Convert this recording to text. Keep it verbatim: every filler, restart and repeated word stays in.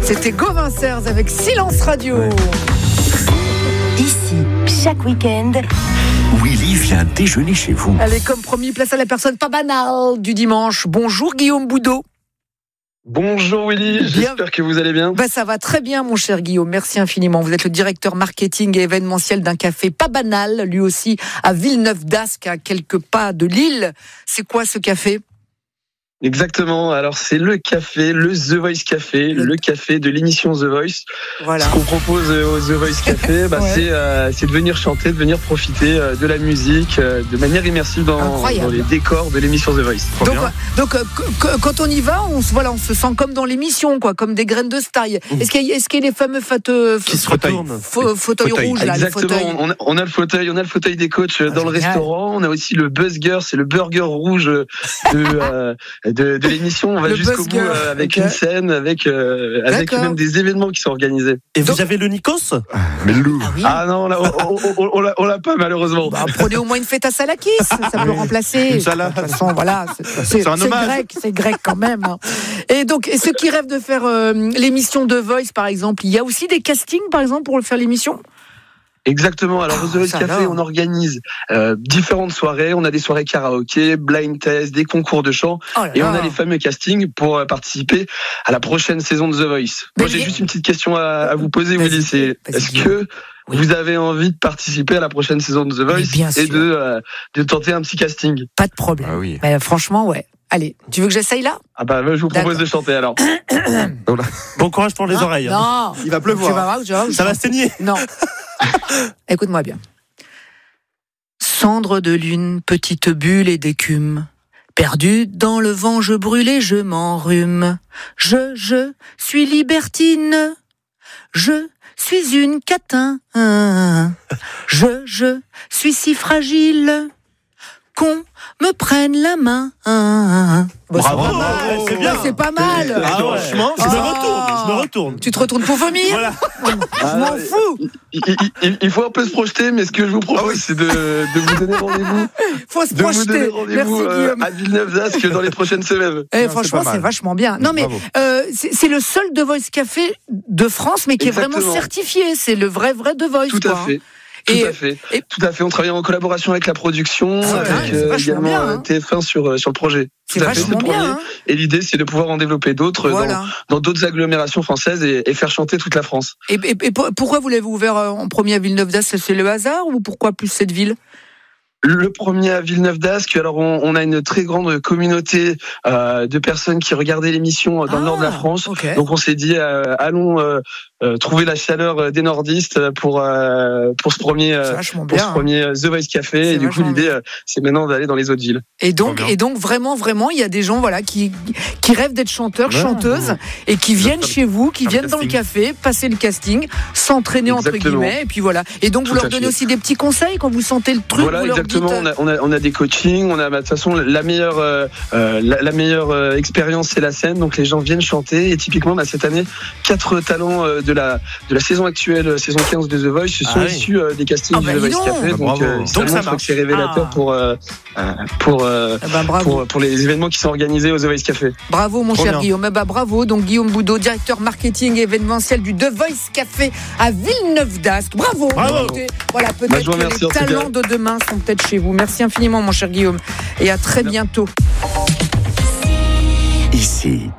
C'était Gauvin Serres avec Silence Radio. Ouais. Ici, chaque week-end, Willy vient déjeuner chez vous. Allez, comme promis, place à la personne pas banale du dimanche. Bonjour Guillaume Boudot. Bonjour Willy, j'espère bien. Que vous allez bien. Ben, ça va très bien mon cher Guillaume, merci infiniment. Vous êtes le directeur marketing et événementiel d'un café pas banal, lui aussi à Villeneuve-d'Ascq, à quelques pas de Lille. C'est quoi ce café ? Exactement, alors c'est le café, le The Voice Café, le, le café de l'émission The Voice. Voilà. Ce qu'on propose au The Voice Café, bah, ouais. c'est, euh, c'est de venir chanter, de venir profiter euh, de la musique euh, de manière immersive dans, dans les décors de l'émission The Voice. Donc, donc euh, qu- quand on y va, on se, voilà, on se sent comme dans l'émission, quoi, comme des graines de star. Mmh. Est-ce qu'il y a, est-ce qu'il y a les fameux fauteuils, qui se retournent, fa- fauteuils rouges là, exactement, les fauteuils. On, a, on a le fauteuil, on a le fauteuil des coachs ah, dans génial. Le restaurant. On a aussi le Buzzger, c'est le burger rouge de euh, De, de l'émission, on va le jusqu'au bout euh, avec okay. une scène, avec euh, avec même des événements qui sont organisés. Et vous Donc, avez le Nikos ? Mais le loup. Ah, oui. ah non, là, on, on, on, on, l'a, on l'a pas malheureusement. Bah, prenez au moins une feta salakis, ça peut remplacer. Une salade. De toute façon, voilà, c'est, c'est, c'est, c'est grec, c'est grec quand même. Hein. Et donc, et ceux qui rêvent de faire euh, l'émission de Voice, par exemple, il y a aussi des castings, par exemple, pour faire l'émission ? Exactement. Alors, au The Voice Café, on organise euh, différentes soirées. On a des soirées karaoké, blind test, des concours de chant. Oh et on a les fameux castings pour euh, participer à la prochaine saison de The Voice. Mais Moi, j'ai juste une petite question à, à vous poser, Willy. C'est, est-ce que oui. vous avez envie de participer à la prochaine saison de The Voice et de, euh, de tenter un petit casting ? Pas de problème. Ah oui. bah, franchement, ouais. Allez, tu veux que j'essaye là ? Ah bah, je vous propose D'accord. de chanter alors. Bon courage pour les non, oreilles. Non, hein. Il va pleuvoir. Tu vas voir, tu vas voir, ça va saigner. Non. Écoute-moi bien. Cendre de lune, petite bulle et d'écume. Perdue dans le vent, je brûle et je m'enrhume. Je, je suis libertine. Je suis une catin. Je, je suis si fragile qu'on me prenne la main. Bon, Bravo, c'est, pas mal. Oh, c'est bien, c'est pas mal. Ah, franchement, je me retourne, je me retourne. Tu te retournes pour vomir ? Voilà. Je m'en fous. Il, il, il faut un peu se projeter, mais ce que je vous propose, c'est de, de vous donner rendez-vous. Faut se de projeter. Vous donner rendez-vous Merci, Guillaume. à Villeneuve-d'Ascq dans les prochaines semaines. Eh, non, franchement, c'est, c'est vachement bien. Non, mais euh, c'est, c'est le seul The Voice Café de France, mais qui Exactement. Est vraiment certifié. C'est le vrai, vrai The Voice. Tout quoi. à fait. Tout et, à fait, et... tout à fait. On travaille en collaboration avec la production, c'est avec euh, également bien, hein. T F un sur sur le projet. C'est tout vachement fait, bien. Hein. Et l'idée, c'est de pouvoir en développer d'autres voilà. dans, dans d'autres agglomérations françaises et, et faire chanter toute la France. Et, et, et pourquoi vous l'avez ouvert en premier à Villeneuve-d'Ascq ? C'est le hasard ou pourquoi plus cette ville ? Le premier à Villeneuve-d'Ascq. Alors, on, on a une très grande communauté euh, de personnes qui regardaient l'émission dans ah, le nord de la France. Okay. Donc, on s'est dit, euh, allons euh, euh, trouver la chaleur des nordistes pour euh, pour ce premier euh, pour bien, ce hein. premier The Voice Café. C'est et du coup, l'idée, euh, c'est maintenant d'aller dans les autres villes. Et donc, et donc, vraiment, vraiment, il y a des gens, voilà, qui qui rêvent d'être chanteurs, ouais, chanteuses, ouais. et qui viennent chez vous, qui viennent dans le café, passer le casting, s'entraîner Exactement. Entre guillemets, et puis voilà. Et donc, Tout vous leur donnez fait. Aussi des petits conseils quand vous sentez le truc. Voilà, vous leur exactement. On a, on, a, on a des coachings, on a de toute façon la meilleure, euh, la, la meilleure euh, expérience, c'est la scène. Donc les gens viennent chanter. Et typiquement, bah, cette année, quatre talents euh, de la de la saison actuelle, saison quinze de The Voice, se sont ah, issus euh, des castings ah, bah, du The Voice Café. Donc, euh, ça donc montre que c'est révélateur ah. pour euh, pour euh, ah bah, pour pour les événements qui sont organisés au The Voice Café. Bravo mon Trop cher bien. Guillaume. Bah bravo. Donc Guillaume Boudot, directeur marketing et événementiel du The Voice Café à Villeneuve-d'Ascq. Bravo. Bravo. Voilà, peut-être bah, que les talents de demain sont peut-être chez vous. Merci infiniment mon cher Guillaume et à très bientôt. Ici,